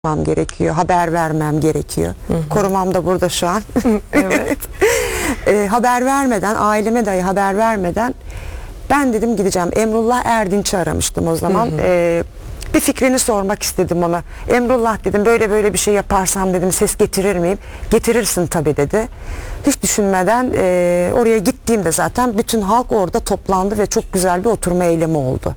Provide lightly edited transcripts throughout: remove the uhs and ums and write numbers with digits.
gerekiyor, haber vermem gerekiyor. Korumam da burada şu an. Evet. Haber vermeden, aileme dahi haber vermeden ben dedim gideceğim. Emrullah Erdinç'i aramıştım o zaman. Bir fikrini sormak istedim ona. Emrullah dedim, böyle böyle bir şey yaparsam dedim ses getirir miyim? Getirirsin tabii dedi. Hiç düşünmeden oraya gittiğimde zaten bütün halk orada toplandı ve çok güzel bir oturma eylemi oldu.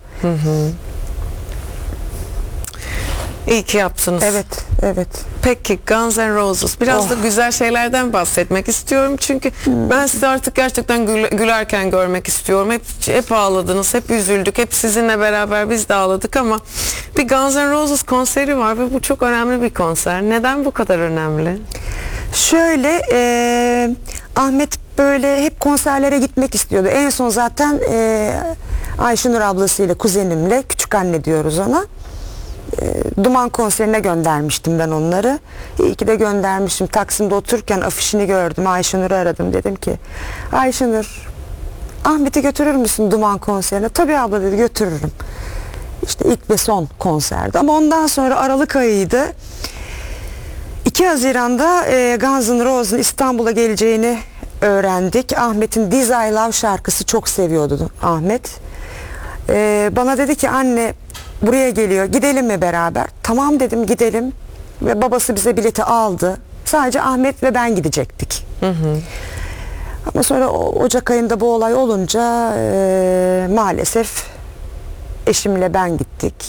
İyi ki yaptınız. Evet, evet. Peki Guns N' Roses. Biraz da güzel şeylerden bahsetmek istiyorum. Çünkü ben sizi artık gerçekten gülerken görmek istiyorum. Hep ağladınız, hep üzüldük. Hep sizinle beraber biz de ağladık ama bir Guns N' Roses konseri var ve bu çok önemli bir konser. Neden bu kadar önemli? Şöyle Ahmet böyle hep konserlere gitmek istiyordu. En son zaten Ayşenur ablasıyla, kuzenimle, küçük anne diyoruz ona. Duman konserine göndermiştim ben onları. İyi ki de göndermişim. Taksim'de otururken afişini gördüm. Ayşenur'u aradım. Dedim ki Ayşenur, Ahmet'i götürür müsün Duman konserine? Tabii abla dedi, götürürüm. İşte ilk ve son konserdi. Ama ondan sonra Aralık ayıydı. 2 Haziran'da Guns N' Roses'un İstanbul'a geleceğini öğrendik. Ahmet'in This I Love şarkısı çok seviyordu Ahmet. Bana dedi ki anne buraya geliyor, gidelim mi beraber? Tamam dedim, gidelim. Ve babası bize bileti aldı. Sadece Ahmet ve ben gidecektik. Ama sonra Ocak ayında bu olay olunca maalesef eşimle ben gittik.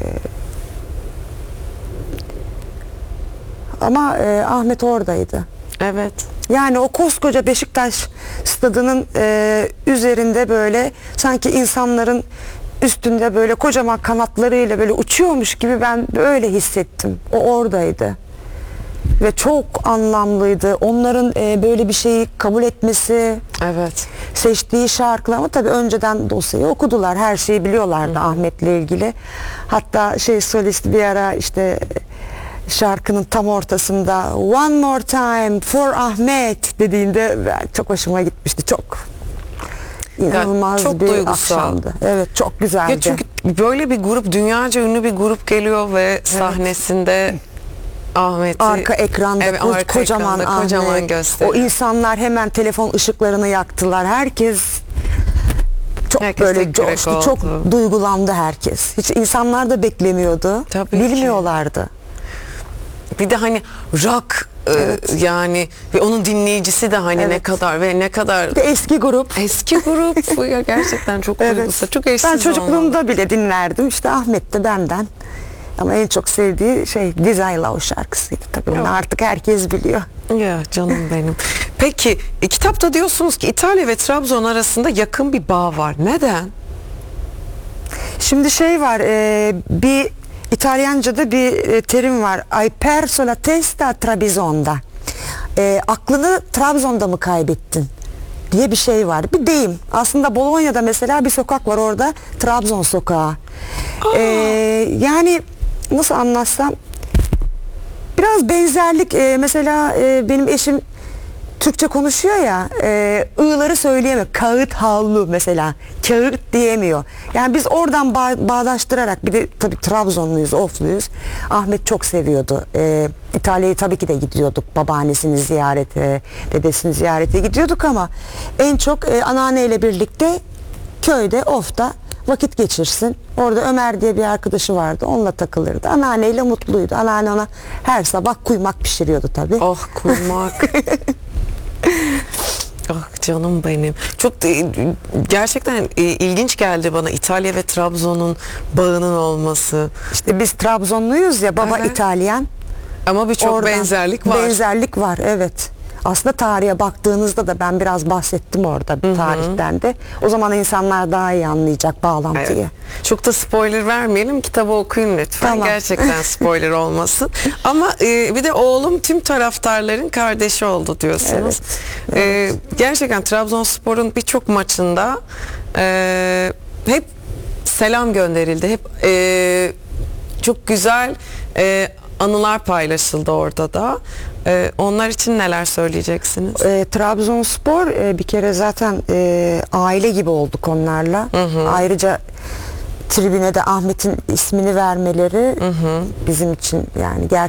Ama Ahmet oradaydı. Evet. Yani o koskoca Beşiktaş stadının üzerinde böyle sanki insanların üstünde böyle kocaman kanatlarıyla böyle uçuyormuş gibi ben böyle hissettim. O oradaydı. Ve çok anlamlıydı. Onların böyle bir şeyi kabul etmesi, Evet. seçtiği şarkılar, ama tabii önceden dosyayı okudular. Her şeyi biliyorlardı Ahmet'le ilgili. Hatta solist bir ara işte şarkının tam ortasında "One more time for Ahmet" dediğinde çok hoşuma gitmişti. Çok inanılmaz çok bir duygusal akşamdı. Evet, çok güzeldi. Ya çünkü böyle bir grup, dünyaca ünlü bir grup geliyor ve sahnesinde Ahmet'i arka ekranda, evet, arka kocaman ekranda, Ahmet. kocaman gösteriyor. O insanlar hemen telefon ışıklarını yaktılar. Herkes çok Herkes böyle tek yürek coştu, çok oldu. duygulandı herkes. Hiç insanlar da beklemiyordu. Tabii bilmiyorlardı. Bir de hani rock yani ve onun dinleyicisi de hani ne kadar ve ne kadar Bir de eski grup. eski grup bu ya, gerçekten çok duygusal, çok eşsiz. Ben çocukluğumda bile dinlerdim. İşte Ahmet de benden. Ama en çok sevdiği This I Love şarkısıydı. Tabii onu artık herkes biliyor. Ya canım benim. Peki kitapta diyorsunuz ki İtalya ve Trabzon arasında yakın bir bağ var. Neden? Şimdi var, bir İtalyanca'da bir terim var. Hai perso la testa a Trabzon'da. Aklını Trabzon'da mı kaybettin diye bir şey var. Bir deyim. Aslında Bolonya'da mesela bir sokak var orada. Trabzon sokağı. Yani nasıl anlatsam, biraz benzerlik. Mesela benim eşim Türkçe konuşuyor ya, ı'ları söyleyemiyor. Kağıt havlu mesela. Kağıt diyemiyor. Yani biz oradan bağdaştırarak, bir de tabii Trabzonluyuz, Ofluyuz. Ahmet çok seviyordu. İtalya'ya tabii ki de gidiyorduk. Babaannesini ziyarete, dedesini ziyarete gidiyorduk ama en çok anneanneyle birlikte köyde, Of'ta vakit geçirsin. Orada Ömer diye bir arkadaşı vardı. Onunla takılırdı. Anneanneyle mutluydu. Anneanne ona her sabah kuymak pişiriyordu tabii. Oh, kuymak. Ah canım benim. Çok gerçekten ilginç geldi bana İtalya ve Trabzon'un bağının olması. İşte biz Trabzonluyuz ya, baba Evet. İtalyan. Ama birçok Oradan benzerlik var. Benzerlik var, evet. Aslında tarihe baktığınızda da ben biraz bahsettim orada tarihten de. O zaman insanlar daha iyi anlayacak bağlantıyı. Evet. Çok da spoiler vermeyelim. Kitabı okuyun lütfen. Tamam. Gerçekten spoiler olmasın. Ama bir de oğlum tüm taraftarların kardeşi oldu diyorsunuz. Evet. Gerçekten Trabzonspor'un birçok maçında hep selam gönderildi. Hep çok güzel anılar paylaşıldı orada da. Onlar için neler söyleyeceksiniz? Trabzonspor bir kere zaten aile gibi olduk onlarla. Ayrıca tribüne de Ahmet'in ismini vermeleri bizim için yani